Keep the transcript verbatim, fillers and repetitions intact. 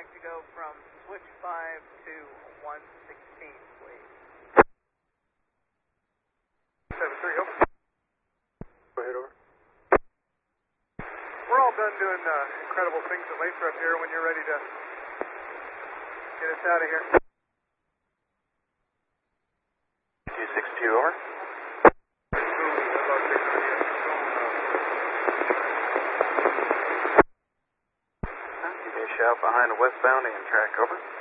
like to go from switch five to one sixteen, please. seven three, over. Go ahead, over. We're all done doing uh, incredible things at Lathrop here when you're ready to get us out of here. two six two, over. Out behind the westbound Amtrak, over.